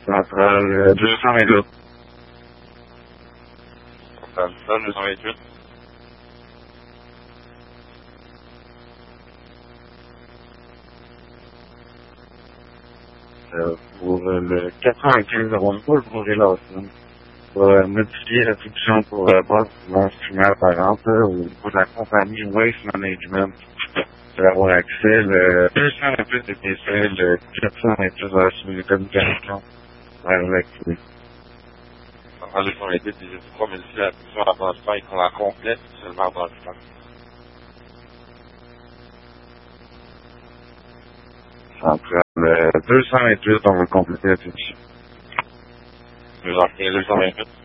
Centrale 228. Centrale 228. Pour le 95 01, pas le projet là, pour modifier la production pour bâtiment primaire par exemple, ou pour la compagnie Waste Management, pour avoir accès, le 228 EPC, le 428 sur les communications avec lui. Centrale 228, des pas modifier la production à bâtiment et qu'on la complète seulement à bâtiment. Centrale 228, on va compléter la production. 215, 228.